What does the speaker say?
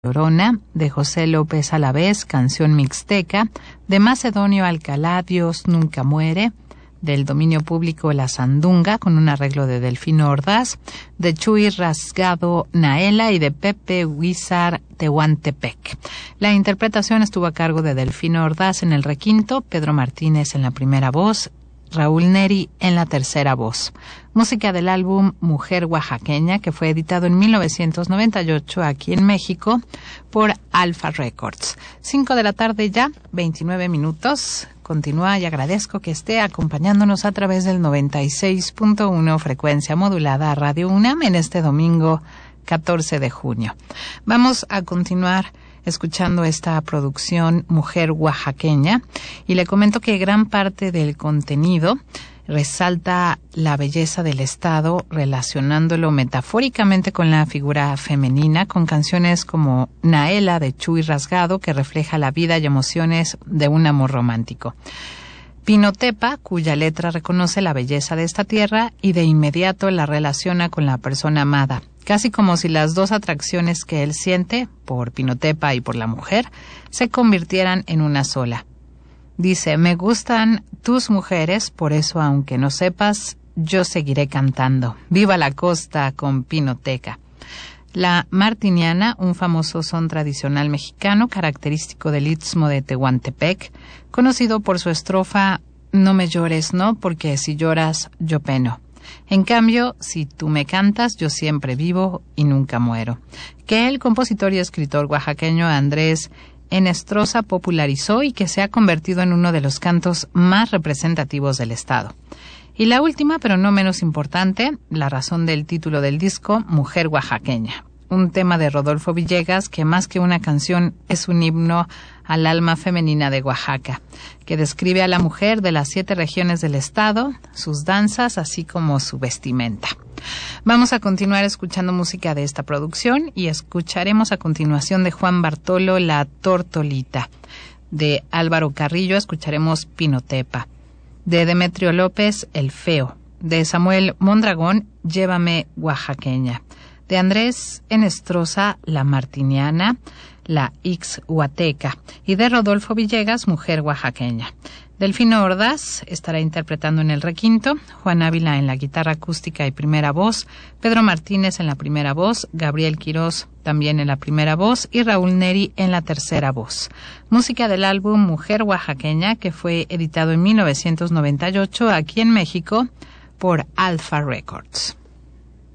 Llorona, de José López Alavés, canción mixteca, de Macedonio Alcalá, Dios nunca muere, del dominio público La Sandunga, con un arreglo de Delfino Ordaz, de Chuy Rasgado Naela y de Pepe Huizar Tehuantepec. La interpretación estuvo a cargo de Delfino Ordaz en el requinto, Pedro Martínez en la primera voz, Raúl Neri en la tercera voz. Música del álbum Mujer Oaxaqueña, que fue editado en 1998 aquí en México por Alfa Records. 5 de la tarde ya, 29 minutos. Continúa y agradezco que esté acompañándonos a través del 96.1 frecuencia modulada Radio UNAM en este domingo 14 de junio. Vamos a continuar escuchando esta producción Mujer Oaxaqueña y le comento que gran parte del contenido resalta la belleza del estado relacionándolo metafóricamente con la figura femenina, con canciones como Naela de Chuy Rasgado, que refleja la vida y emociones de un amor romántico. Pinotepa, cuya letra reconoce la belleza de esta tierra y de inmediato la relaciona con la persona amada, casi como si las dos atracciones que él siente, por Pinotepa y por la mujer, se convirtieran en una sola. Dice, me gustan tus mujeres, por eso aunque no sepas, yo seguiré cantando. Viva la costa con Pinoteca. La martiniana, un famoso son tradicional mexicano característico del Istmo de Tehuantepec, conocido por su estrofa No me llores, no, porque si lloras, yo peno. En cambio, si tú me cantas, yo siempre vivo y nunca muero. Que el compositor y escritor oaxaqueño Andrés Enestrosa popularizó y que se ha convertido en uno de los cantos más representativos del estado. Y la última, pero no menos importante, la razón del título del disco, Mujer Oaxaqueña. Un tema de Rodolfo Villegas que más que una canción es un himno al alma femenina de Oaxaca, que describe a la mujer de las 7 regiones del estado, sus danzas, así como su vestimenta. Vamos a continuar escuchando música de esta producción y escucharemos a continuación de Juan Bartolo La Tortolita. De Álvaro Carrillo escucharemos Pinotepa. De Demetrio López, El Feo. De Samuel Mondragón, Llévame Oaxaqueña. De Andrés Enestrosa, La Martiniana, La Ixhuateca. Y de Rodolfo Villegas, Mujer Oaxaqueña. Delfino Ordaz estará interpretando en el requinto, Juan Ávila en la guitarra acústica y primera voz, Pedro Martínez en la primera voz, Gabriel Quirós también en la primera voz y Raúl Neri en la tercera voz. Música del álbum Mujer Oaxaqueña, que fue editado en 1998 aquí en México por Alfa Records.